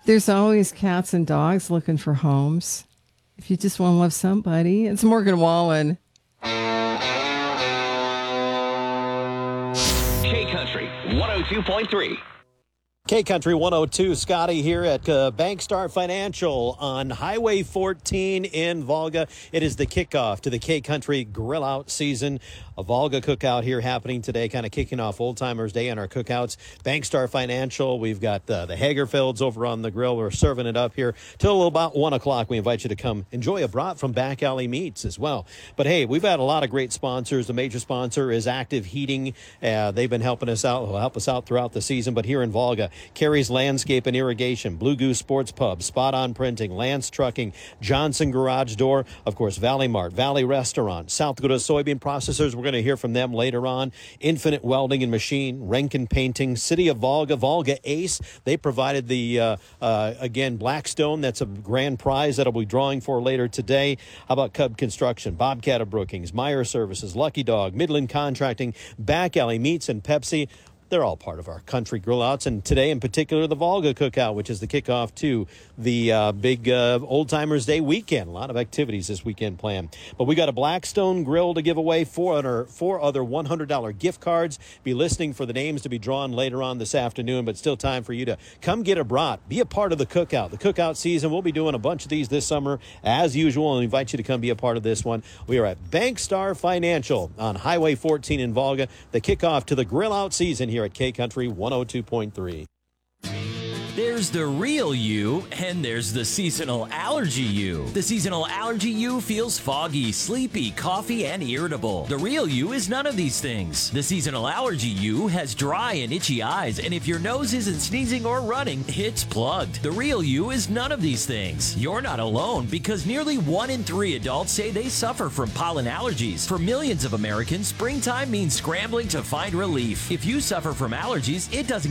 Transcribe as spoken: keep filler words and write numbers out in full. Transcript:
There's always cats and dogs looking for homes. If you just want to love somebody, it's Morgan Wallen. K-Country one oh two point three. K-Country one oh two, Scotty here at uh, Bankstar Financial on Highway fourteen in Volga. It is the kickoff to the K-Country Grill Out season. A Volga cookout here happening today, kind of kicking off Old Timers Day on our cookouts. Bankstar Financial, we've got uh, the Hagerfelds over on the grill. We're serving it up here till about one o'clock. We invite you to come enjoy a brat from Back Alley Meats as well. But hey, we've had a lot of great sponsors. The major sponsor is Active Heating. Uh, they've been helping us out, will help us out throughout the season. But here in Volga, Carrie's Landscape and Irrigation, Blue Goose Sports Pub, Spot On Printing, Lance Trucking, Johnson Garage Door, of course, Valley Mart, Valley Restaurant, South Dakota Soybean Processors. We're going to hear from them later on. Infinite Welding and Machine, Rankin Painting, City of Volga, Volga Ace. They provided the, uh, uh, again, Blackstone. That's a grand prize that I'll be drawing for later today. How about Cub Construction, Bobcat of Brookings, Meyer Services, Lucky Dog, Midland Contracting, Back Alley Meats, and Pepsi. They're all part of our country grill outs, and today in particular the Volga Cookout, which is the kickoff to the uh, big uh, Old Timers Day weekend. A lot of activities this weekend planned. But we got a Blackstone grill to give away, four other, four other one hundred dollars gift cards. Be listening for the names to be drawn later on this afternoon, but still time for you to come get a brat. Be a part of the cookout. The cookout season, we'll be doing a bunch of these this summer as usual, and invite you to come be a part of this one. We are at Bankstar Financial on Highway fourteen in Volga, the kickoff to the grill out season here at K-Country one oh two point three. There's the real you, and there's the seasonal allergy you. The seasonal allergy you feels foggy, sleepy, coughy, and irritable. The real you is none of these things. The seasonal allergy you has dry and itchy eyes, and if your nose isn't sneezing or running, it's plugged. The real you is none of these things. You're not alone, because nearly one in three adults say they suffer from pollen allergies. For millions of Americans, springtime means scrambling to find relief. If you suffer from allergies, it doesn't